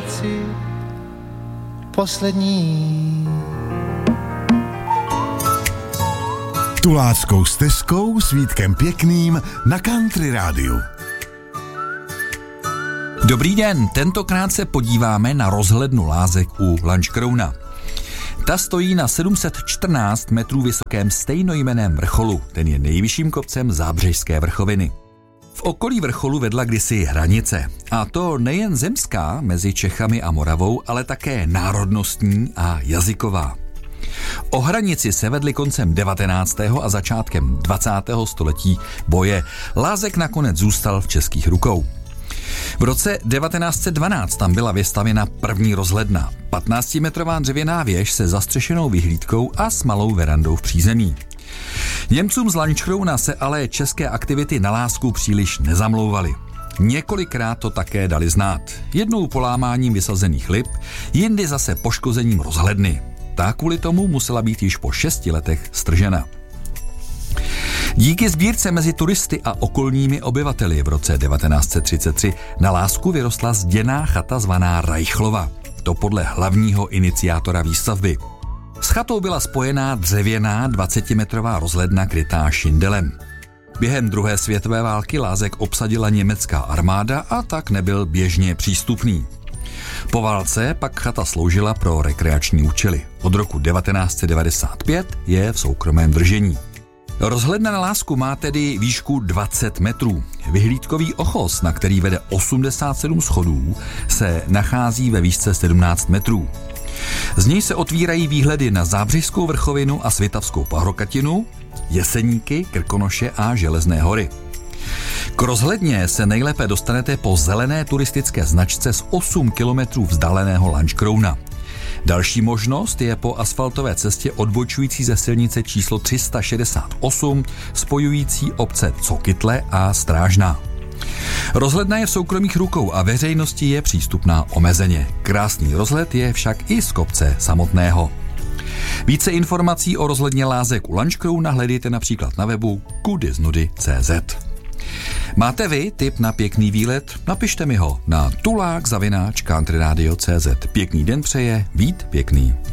říci poslední. Tuláckou stezkou s Vítkem Pěkným na Country Rádiu. Dobrý den, tentokrát se podíváme na rozhlednu lázek u Lanškrouna. Ta stojí na 714 metrů vysokém stejnojmenném vrcholu, ten je nejvyšším kopcem Zábřežské vrchoviny. V okolí vrcholu vedla kdysi hranice, a to nejen zemská mezi Čechami a Moravou, ale také národnostní a jazyková. O hranici se vedly koncem 19. a začátkem 20. století boje. Lázek nakonec zůstal v českých rukou. V roce 1912 tam byla vystavěna první rozhledna. 15-metrová dřevěná věž se zastřešenou vyhlídkou a s malou verandou v přízemí. Němcům z Lanškrouna se ale české aktivity na lázku příliš nezamlouvaly. Několikrát to také dali znát. Jednou polámáním vysazených lip, jindy zase poškozením rozhledny. Ta kvůli tomu musela být již po 6 letech stržena. Díky sbírce mezi turisty a okolními obyvateli v roce 1933 na lázku vyrostla zděná chata zvaná Reichlova. To podle hlavního iniciátora výstavby. S chatou byla spojená dřevěná 20-metrová rozhledna krytá šindelem. Během druhé světové války lázek obsadila německá armáda a tak nebyl běžně přístupný. Po válce pak chata sloužila pro rekreační účely. Od roku 1995 je v soukromém držení. Rozhledna na lázku má tedy výšku 20 metrů. Vyhlídkový ochos, na který vede 87 schodů, se nachází ve výšce 17 metrů. Z něj se otvírají výhledy na Zábřežskou vrchovinu a Svitavskou pahorkatinu, Jeseníky, Krkonoše a Železné hory. K rozhledně se nejlépe dostanete po zelené turistické značce z 8 kilometrů vzdáleného Lanškrouna. Další možnost je po asfaltové cestě odbočující ze silnice číslo 368 spojující obce Cokytle a Strážná. Rozhledna je v soukromých rukou a veřejnosti je přístupná omezeně. Krásný rozhled je však i z kopce samotného. Více informací o rozhledně lázek u Lanškrouna hledejte například na webu kudiznudy.cz. Máte vy tip na pěkný výlet? Napište mi ho na tulák@countryradio.cz. Pěkný den přeje Vít Pěkný.